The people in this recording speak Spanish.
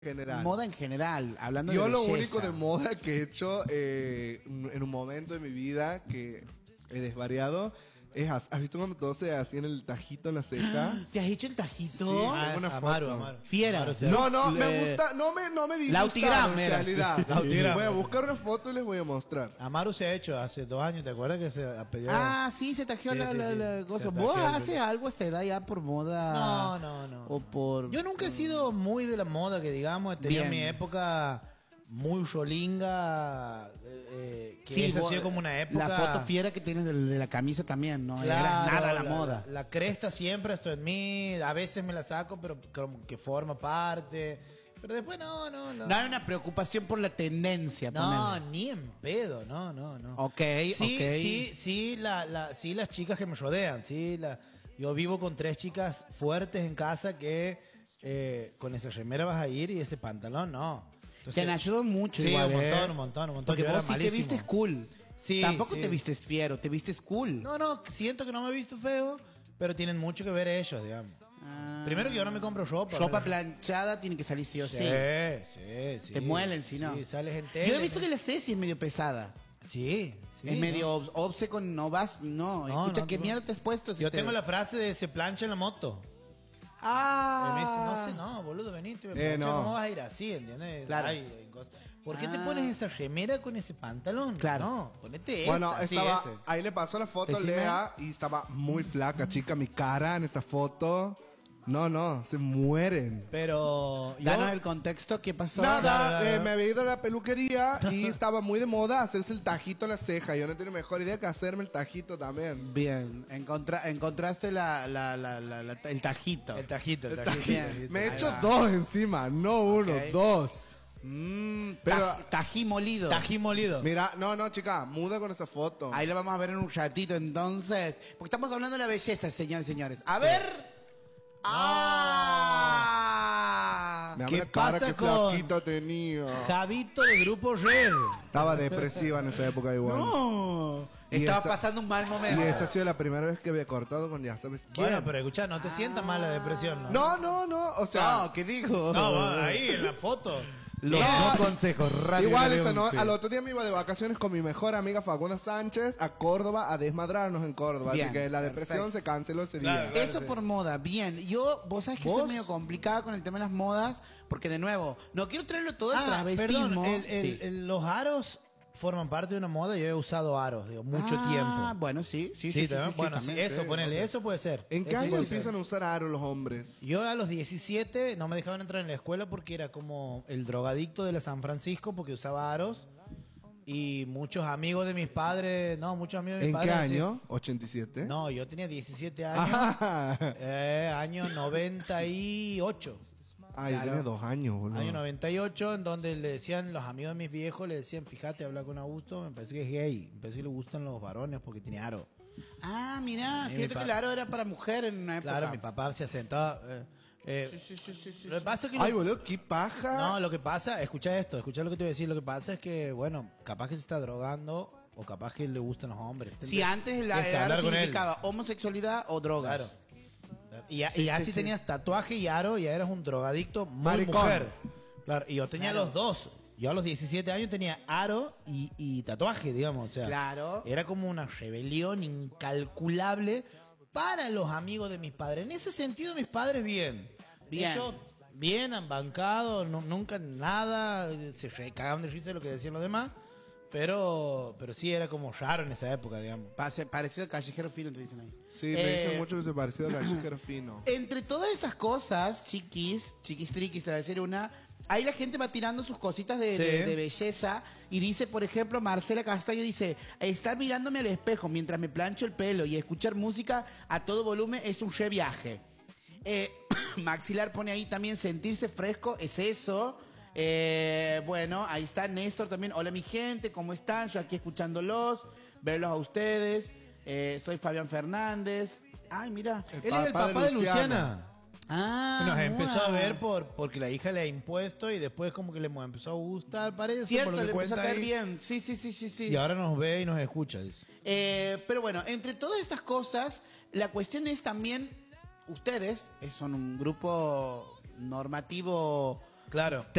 general. Moda en general, hablando Yo de lo belleza. único de moda que he hecho en un momento de mi vida que he desvariado es, ¿has visto cuando todo se hacía en el tajito en la ceja? ¿Te has hecho el tajito? Sí, tengo una foto. Amaro. Fiera. Amaro, No, me gusta, no me disgusta Lautigram en era. realidad. Lautigram. Voy a buscar una foto y les voy a mostrar. Amaru se ha hecho hace 2 años, ¿te acuerdas que se pedido? Ah, sí, se tajeó Sí, la sí. cosa. Se ¿Vos tajeó el haces pelo. algo a esta edad ya por moda? No. O por... Yo nunca he sido muy de la moda, que digamos, tenía Bien. mi época muy rolinga, que Sí, esa ha vos- sido como una época... La foto fiera que tienes de la camisa también, ¿no? Era Claro, nada la moda. La cresta siempre está en mí, a veces me la saco, pero como que forma parte. Pero después no. No hay una preocupación por la tendencia, No, ponele. ni en pedo, no. Ok, Sí, ok. sí, las chicas que me rodean, yo vivo con 3 chicas fuertes en casa que con esa remera vas a ir y ese pantalón no. Entonces, Te ayudó mucho sí, igual, un montón. Porque Yo vos era sí te malísimo. vistes cool. Sí, Tampoco sí. te vistes fiero, te vistes cool. No, siento que no me he visto feo, pero tienen mucho que ver ellos, digamos. Ah. Primero que yo no me compro ropa. Ropa ¿verdad? planchada tiene que salir sí o sí. Sí. Te muelen si no. Sí, sales en tele. Yo he visto que la Ceci es medio pesada. Sí. Es medio obse con no vas, no. No, Escucha, no, ¿qué no. mierda te has puesto? Si Yo te- tengo la frase de se plancha en la moto. Y Ah. me dice, no, boludo, venite, me plancha, no. ¿cómo vas a ir así? ¿Entiendes? Claro. Hay cosas. ¿Por qué te Ah. pones esa remera con ese pantalón? Claro. No, ponete Bueno, esta. Sí, estaba, ese. ahí le pasó la foto a Decime. Lea y estaba muy flaca, chica, mi cara en esta foto. No, se mueren. Pero yo... Danos el contexto, ¿qué pasó? Nada, Claro. me había ido a la peluquería y estaba muy de moda hacerse el tajito en la ceja. Yo no tenía mejor idea que hacerme el tajito también. Bien, encontraste el tajito. El tajito. Bien. Me he Ahí hecho va. 2 encima, no uno, Ok. 2. Pero- Tají molido. Tají molido. Mira, no, chica, muda con esa foto. Ahí lo vamos a ver en un ratito entonces. Porque estamos hablando de la belleza, señores y señores. A ver. ¡Ah! Me da ¿Qué una cara pasa que con- flaquita tenía. Javito de Grupo Red. Estaba depresiva en esa época igual. No. Y Estaba esa- pasando un mal Y momento. esa ha sido la primera vez que había cortado con ya sabes quién. Bueno, pero escucha, no te sientas mal la depresión, ¿no? No, o sea... No, ¿qué dijo? No, ahí en la foto. Los No, no consejos. Radio Igual esa León, no, sí. al otro día me iba de vacaciones con mi mejor amiga Facundo Sánchez a Córdoba a desmadrarnos en Córdoba. Bien, así que la depresión perfecto. se canceló ese Claro, día. Eso por moda, bien. Yo, vos sabés que ¿Vos? soy medio complicada con el tema de las modas, porque de nuevo, no quiero traerlo todo el Perdón, travestismo. Sí. los aros forman parte de una moda. Yo he usado aros, digo, mucho Ah, tiempo. bueno, sí. Bueno, también. sí, eso, sí, ponele, ok. eso puede ser. ¿En qué Eso año puede ser. empiezan a usar aro los hombres? Yo a los 17 no me dejaban entrar en la escuela porque era como el drogadicto de la San Francisco porque usaba aros. Y muchos amigos de mis padres, ¿En qué año? ¿87? No, yo tenía 17 años, Ah, año 98. Ay, yo tenía 2 años, boludo. Año 98, en donde le decían, los amigos de mis viejos le decían, fíjate, habla con Augusto, me parece que es gay, me parece que le gustan los varones porque tiene aro. Ah, mirá, Mi siento pa- que el aro era para mujer en una época. Claro, mi papá se sentaba. Lo que pasa es que Ay, boludo, qué paja. no, lo que pasa, escucha lo que te voy a decir, lo que pasa es que, bueno, capaz que se está drogando o capaz que le gustan los hombres. Si antes el Tienes que aro hablar con él. significaba homosexualidad o drogas. Claro. Y ya Sí, si sí. tenías tatuaje y aro, ya eras un drogadicto muy Maricón. mujer. Claro, y yo tenía Claro. los dos. Yo a los 17 años tenía aro y tatuaje, digamos. O sea, Claro. era como una rebelión incalculable para los amigos de mis padres. En ese sentido, mis padres bien. Bien. Ellos bien, han bancado, nunca nada, se cagaban de risa de lo que decían los demás. Pero sí era como raro en esa época, digamos. Parecido al callejero fino, te dicen ahí. Sí, me dicen mucho que se pareció a Callejero Fino. Entre todas estas cosas, chiquis triquis, te voy a decir una, ahí la gente va tirando sus cositas Sí. de belleza y dice, por ejemplo, Marcela Castaño dice, estar mirándome al espejo mientras me plancho el pelo y escuchar música a todo volumen es un re viaje. Maxilar pone ahí también sentirse fresco, es eso. Bueno, ahí está Néstor también. Hola mi gente, ¿cómo están? Yo aquí escuchándolos, verlos a ustedes. Soy Fabián Fernández. Ay, mira. Él es el papá de Luciana. Ah, Nos empezó wow. a ver porque la hija le ha impuesto y después como que le empezó a gustar, parece, Cierto, por lo le que empezó a cuenta caer ahí. bien. Sí. Y ahora nos ve y nos escucha, dice. Pero bueno, entre todas estas cosas, la cuestión es también, ustedes son un grupo normativo Claro.